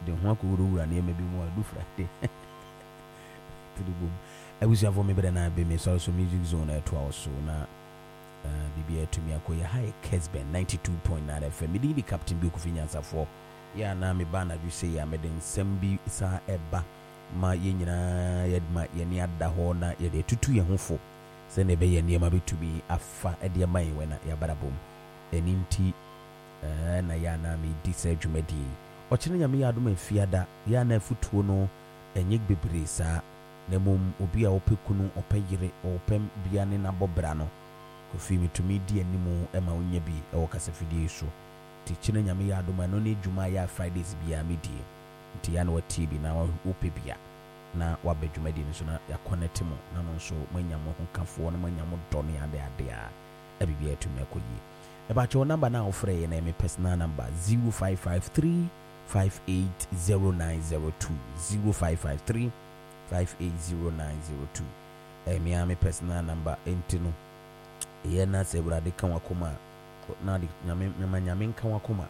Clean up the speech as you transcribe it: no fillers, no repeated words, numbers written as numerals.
de ho akowura na maybe more do Friday to the boom. I wish you have me better na be me so music zone to also na bibia to me akoya high Kesben 92.9 FM. Me di Captain Bill Kufinyansa for ya na me bana you say ya me den sembi sa eba ma ye nyina ye ma ye ni ada ho na ye de tutu ye ho fo se ne be ye niema betumi afa e de man we na ya barabom eninti na ya na me di se dwumadi o kene nyame ya adom afiada ya na afutuo no enye bebre sa na mom obi a opekunu opeyire opem bia ne na bobra no kofi mitumi di animu ema onye bi e wo kasafidie so ti kene nyame ya adom no ne dwuma ya Fridays bia medie nti ya na wati bi na wope bia na wabadwumadi no so na ya connect mo na no so manya mo honkafo na manya mo do ne ade a abibia atumi akoyi e ba cho number na ofre ye na me personal number 0553 580902 0553 580902 me personal number entino ye na se brade kan wakoma na de nyame kan wakoma